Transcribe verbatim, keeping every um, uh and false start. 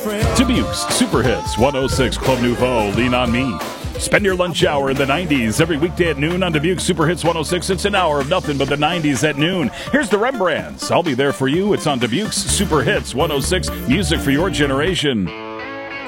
Dubuque's Super Hits one oh six Club Nouveau, Lean on Me. Spend your lunch hour in the nineties every weekday at noon on Dubuque's Super Hits one oh six. It's an hour of nothing but the nineties at noon. Here's the Rembrandts. I'll be there for you. It's on Dubuque's Super Hits one oh six. Music for your generation.